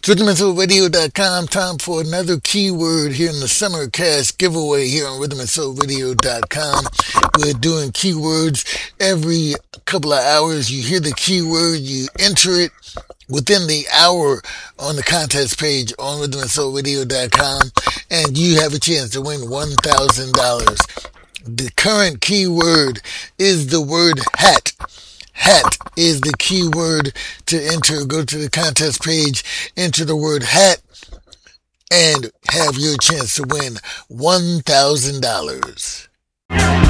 RhythmandSoulRadio.com. Time for another keyword here in the Summer Cast giveaway here on RhythmandSoulRadio.com. We're doing keywords every couple of hours. You hear the keyword, you enter it within the hour on the contest page on RhythmandSoulRadio.com, and you have a chance to win $1,000. The current keyword is the word hat. Hat is the key word to enter. Go to the contest page, enter the word hat, and have your chance to win $1,000.